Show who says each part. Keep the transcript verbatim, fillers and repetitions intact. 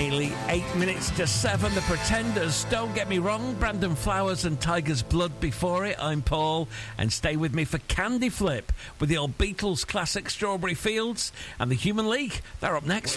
Speaker 1: Nearly eight minutes to seven. The Pretenders, Don't Get Me Wrong. Brandon Flowers and Tiger's Blood before it. I'm Paul, and stay with me for Candy Flip with the old Beatles classic Strawberry Fields, and the Human League. They're up next.